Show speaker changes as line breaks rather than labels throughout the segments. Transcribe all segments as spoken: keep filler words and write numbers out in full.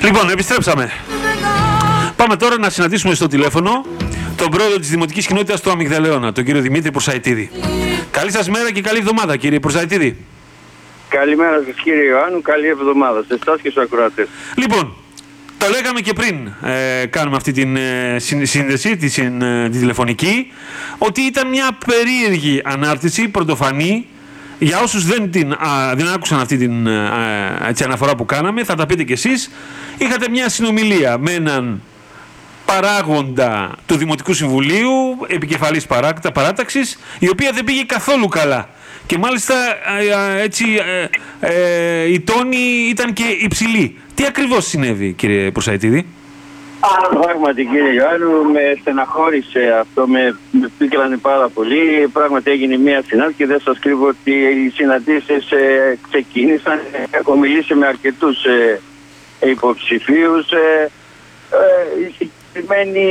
Λοιπόν, επιστρέψαμε. Πάμε τώρα να συναντήσουμε στο τηλέφωνο τον πρόεδρο της Δημοτικής Κοινότητας του Αμυγδαλεώνα, τον κύριο Δημήτρη Προσαϊτίδη. Καλή σας μέρα και καλή εβδομάδα, κύριε Προσαϊτίδη.
Καλημέρα σας, κύριε Ιωάννου, καλή εβδομάδα σε εσάς και στους ακροατές.
Λοιπόν, το λέγαμε και πριν ε, κάνουμε αυτή την ε, σύνδεση, τη, συν, ε, τη τηλεφωνική, ότι ήταν μια περίεργη ανάρτηση, πρωτοφανή. Για όσους δεν, την, α, δεν άκουσαν αυτή την α, έτσι, αναφορά που κάναμε, θα τα πείτε κι εσείς. Είχατε μια συνομιλία με έναν παράγοντα του Δημοτικού Συμβουλίου, επικεφαλής παράκτα, παράταξης, η οποία δεν πήγε καθόλου καλά. Και μάλιστα α, έτσι, ε, ε, η τόνη ήταν και υψηλή. Τι ακριβώς συνέβη, κύριε Προσαϊτίδη?
Πράγματι, κύριε Ιωάννου, με στεναχώρησε αυτό, με, με πίκρανε πάρα πολύ. Πράγματι έγινε μια συνάντηση και δεν σας κρύβω ότι οι συναντήσεις ε, ξεκίνησαν. Έχω μιλήσει με αρκετούς ε, υποψηφίους. Ε, ε, η συγκεκριμένη,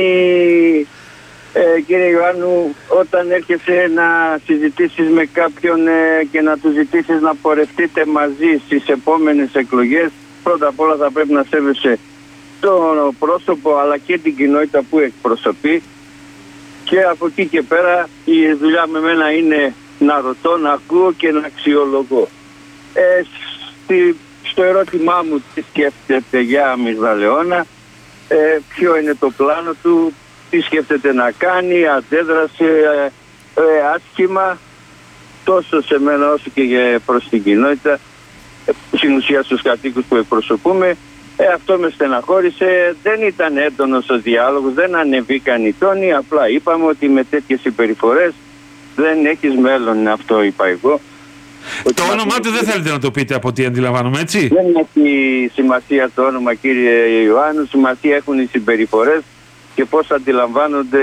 ε, κύριε Ιωάννου, όταν έρχεσαι να συζητήσεις με κάποιον ε, και να του ζητήσεις να πορευτείτε μαζί στις επόμενες εκλογές, πρώτα απ' όλα θα πρέπει να σέβεσαι το πρόσωπο αλλά και την κοινότητα που εκπροσωπεί, και από εκεί και πέρα η δουλειά με μένα είναι να ρωτώ, να ακούω και να αξιολογώ. Ε, στη, στο ερώτημά μου τι σκέφτεται για Αμυγδαλεώνα, ε, ποιο είναι το πλάνο του, τι σκέφτεται να κάνει, αντέδρασε ε, ε, άσχημα τόσο σε μένα όσο και προς την κοινότητα, ε, στην ουσία στους κατοίκους που εκπροσωπούμε. Ε, αυτό με στεναχώρησε, δεν ήταν έντονος ο διάλογος, δεν ανεβήκαν οι τόνοι, απλά είπαμε ότι με τέτοιες συμπεριφορές δεν έχεις μέλλον, αυτό είπα εγώ.
Το όνομά του δεν θέλετε να το πείτε από ό,τι αντιλαμβάνομαι, έτσι?
Δεν έχει σημασία το όνομα, κύριε Ιωάννου, σημασία έχουν οι συμπεριφορές και πώς αντιλαμβάνονται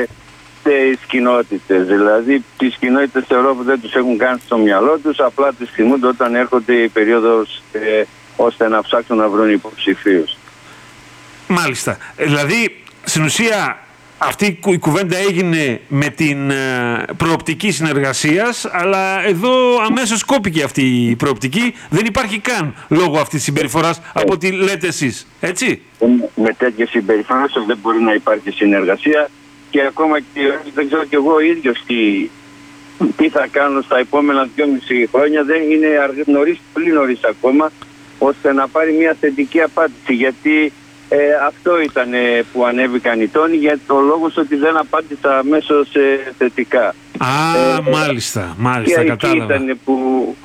τις κοινότητες. Δηλαδή τις κοινότητες θεωρώ που δεν τους έχουν κάνει στο μυαλό τους, απλά τις θυμούνται όταν έρχονται η περίοδος ε, ώστε να ψάξουν να βρουν υποψηφίους.
Μάλιστα. Δηλαδή, στην ουσία, αυτή η κουβέντα έγινε με την ε, προοπτική συνεργασίας, αλλά εδώ αμέσως κόπηκε αυτή η προοπτική. Δεν υπάρχει καν λόγω αυτής της συμπεριφοράς, ε. από ό,τι λέτε εσείς. Έτσι.
Με τέτοιες συμπεριφορές δεν μπορεί να υπάρχει συνεργασία, και ακόμα και δεν ξέρω κι εγώ ίδιος τι, τι θα κάνω στα επόμενα δυόμιση χρόνια. Δεν είναι νωρίς, πολύ νωρίς ακόμα, ώστε να πάρει μια θετική απάντηση, γιατί ε, αυτό ήταν που ανέβηκαν οι τόνοι, για το λόγο ότι δεν απάντησα αμέσως ε, θετικά.
Α, ε, μάλιστα, μάλιστα,
και
κατάλαβα.
Εκεί ήταν που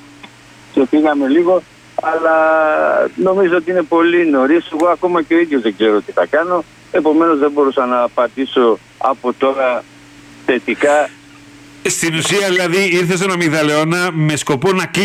ξεφύγαμε λίγο, αλλά νομίζω ότι είναι πολύ νωρίς. Εγώ ακόμα και ο ίδιος δεν ξέρω τι θα κάνω, επομένως δεν μπορούσα να απαντήσω από τώρα θετικά.
Στην ουσία, δηλαδή, ήρθε στον Αμυγδαλεώνα με σκοπό να κλείσει